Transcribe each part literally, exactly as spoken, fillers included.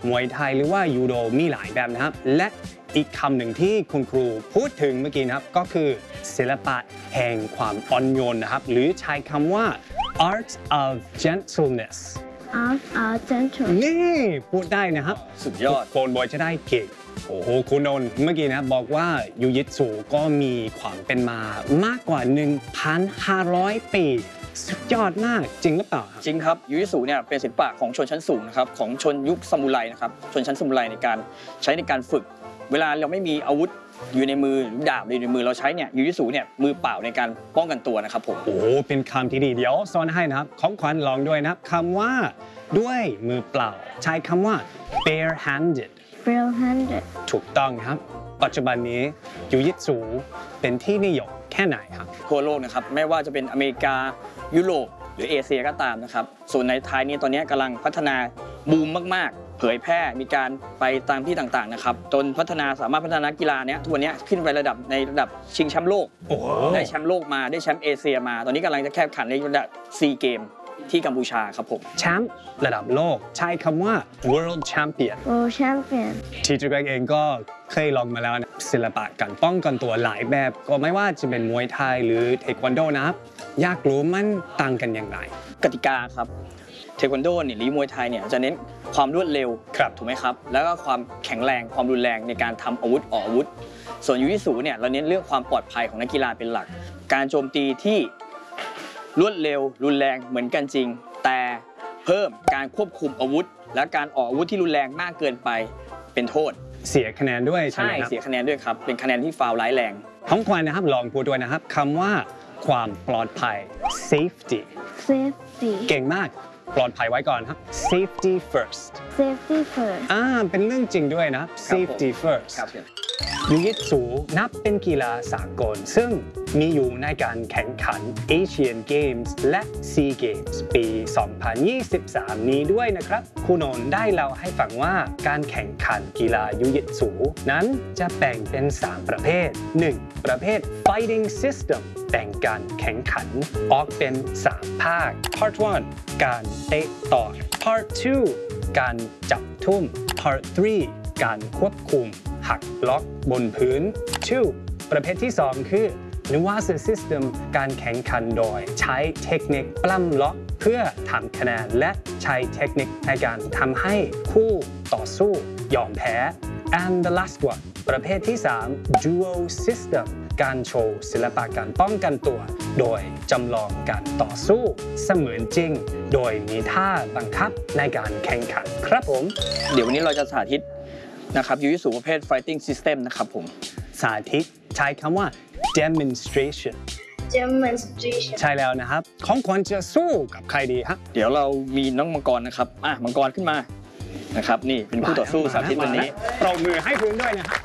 มวยไทยหรือว่ายูโดมีหลายแบบนะครับและอีกคำหนึ่งที่คุณครูพูดถึงเมื่อกี้นะครับก็คือศิลปะแห่งความอ่อนโยนนะครับหรือใช้คำว่า art of gentleness art of gentleness นี่พูดได้นะครับสุดยอดโกนบอยจะได้เก่งโอ้โหคุณนนท์เมื่อกี้นะบอกว่ายูยิตสูก็มีความเป็นมามากกว่า หนึ่งพันห้าร้อย ปีสุดยอดมากจริงหรือเปล่าครับจริงครับยูยิสุเนี่ยเป็นศิลปะของชนชั้นสูงนะครับของชนยุคซามูไรนะครับชนชั้นซามูไรในการใช้ในการฝึกเวลาเราไม่มีอาวุธอยู่ในมือหรือดาบอยู่ในมือเราใช้เนี่ยยูยิสุเนี่ยมือเปล่าในการป้องกันตัวนะครับผมโอ้เป็นคำที่ดีเดี๋ยวสอนให้นะครับของขวัญลองด้วยนะครับคำว่าด้วยมือเปล่าใช้คำว่า bare-handed bare-handed ถูกต้องครับปัจจุบันนี้ยูยิตสูเป็นที่นิยมแค่ไหนครับทั่วโลกนะครับไม่ว่าจะเป็นอเมริกายุโรปหรือเอเชียก็ตามนะครับส่วนในไทยนี่ตอนนี้กำลังพัฒนาบูมมากๆเผยแพร่มีการไปตามที่ต่างๆนะครับจนพัฒนาสามารถพัฒนากีฬาเนี้ยทุกวันนี้ขึ้นไประดับในระดับชิงแชมป์โลกได้แชมป์โลกมาได้แชมป์เอเชียมาตอนนี้กำลังจะแข่งขันในระดับซีเกมที่กัมพูชาครับผมแชมป์ระดับโลกใช้คำว่า world champion world champion ทีจูเกรกเองก็เคยลองมาแล้วนะศิลปะการป้องกันตัวหลายแบบก็ไม่ว่าจะเป็นมวยไทยหรือเทควันโดนะครับอยากรู้มันต่างกันอย่างไรกติกาครับเทควันโดเนี่ยหรือมวยไทยเนี่ยจะเน้นความรวดเร็วถูกไหมครับแล้วก็ความแข็งแรงความรุนแรงในการทำอาวุธออกอาวุธส่วนยูยิสุเนี่ยเราเน้นเรื่องความปลอดภัยของนักกีฬาเป็นหลักการโจมตีที่รวดเร็วรุนแรงเหมือนกันจริงแต่เพิ่มการควบคุมอาวุธและการออกอาวุธที่รุนแรงมากเกินไปเป็นโทษเสียคะแนนด้วยใช่ไหมครับใช่เสียคะแนนด้วยครับเป็นคะแนนที่ฟาวล์ร้ายแรงของขวัญนะครับลองพูดด้วยนะครับคำว่าความปลอดภัย safety safety เก่งมากปลอดภัยไว้ก่อนครับ safety first safety first อ่าเป็นเรื่องจริงด้วยนะ safety first ยูยิตสูนับเป็นกีฬาสากลซึ่งมีอยู่ในการแข่งขัน Asian Games และ Sea Games ปี สองพันยี่สิบสาม นี้ด้วยนะครับคุณนนท์ได้เล่าให้ฟังว่าการแข่งขันกีฬายูยิตสูนั้นจะแบ่งเป็น สาม ประเภท หนึ่ง ประเภท Fighting System แบ่งการแข่งขันออกเป็น สาม ภาค Part หนึ่ง การเตะต่อย Part สอง การจับทุ่ม Part สาม การควบคุมหักล็อกบนพื้น สอง ประเภทที่ สอง คือ Nuance System การแข่งขันโดยใช้เทคนิคปล้ำล็อกเพื่อทำคะแนนและใช้เทคนิคในการทำให้คู่ต่อสู้ยอมแพ้ and the last one ประเภทที่ สาม Duo System การโชว์ศิลปะการป้องกันตัวโดยจำลองการต่อสู้เสมือนจริงโดยมีท่าบังคับในการแข่งขันครับผมเดี๋ยววันนี้เราจะสาธิตนะครับยูยิสุประเภท fighting system นะครับผมสาธิตใช้คำว่า demonstration demonstration ใช่แล้วนะครับของขวัญจะสู้กับใครดีครับเดี๋ยวเรามีน้องมังกรนะครับอ่ะมังกรขึ้นมานะครับนี่เป็นคู่ต่อสู้สาธิตวันนี้ปรบมือให้พื้นด้วยนะครับ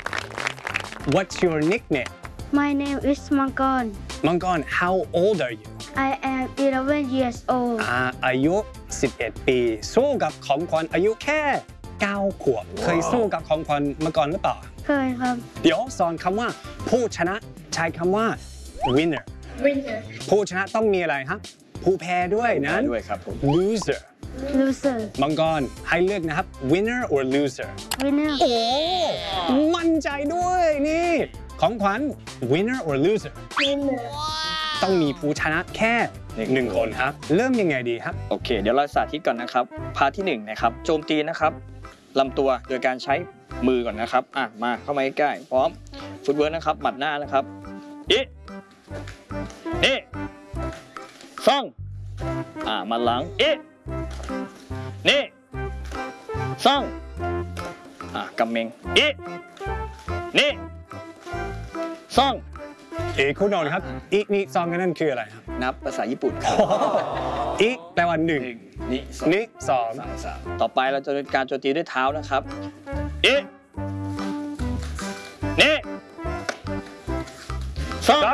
What's your nickname My name is Mangon มังกร How old are you I am eleven years old อ่าอายุสิบเอ็ดปีสู้กับของขวัญอายุแค่เก้าขวบเคยสู้กับของขวัญมาก่อนหรือเปล่าเคยครับเดี๋ยวสอนคำว่าผู้ชนะใช้คำว่า winner winner ผู้ชนะต้องมีอะไรครับผู้แพ้ด้วยนั้นด้วยครับผม loser loser มังกรให้เลือกนะครับ winner or loser winner โอ้มั่นใจด้วยนี่ของขวัญ winner or loser winner ต้องมีผู้ชนะแค่หนึ่งคนครับเริ่มยังไงดีครับโอเคเดี๋ยวเราสาธิตก่อนนะครับพาร์ทที่หนึ่งนะครับโจมตีนะครับลำตัวโดยการใช้มือก่อนนะครับอ่ะมาเข้ามาใกล้ๆพร้อมฟุตเวิร์กนะครับหมัดหน้านะครับอีนี่ซ่องอ่ะมาหลังอีนี่ซ่องอ่ะกำเมงอีนี่ซ่องอีคุณนนท์ครับอีนี่ซองกันนั่นคืออะไรครับนับภาษาญี่ปุ่นครับอีแปลว่าหนึ่งนี่นี่สองต่อไปเราจะการโจมตีด้วยเท้านะครับอีนี่สอง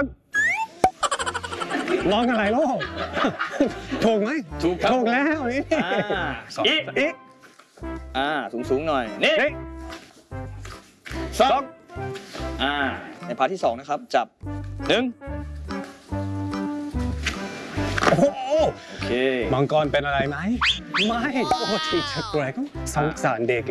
ร้องอะไรลูกถูกไหมถูกถูกแล้วนี่อีอีอ่าสูงสูงหน่อยนี่สองอ่าในพาร์ทที่สองนะครับจับหนึ่งโอ้โหโอเคมังกรเป็นอะไรไหมไม่โอ้ทีเจอร์เกรกสงสารเด็ก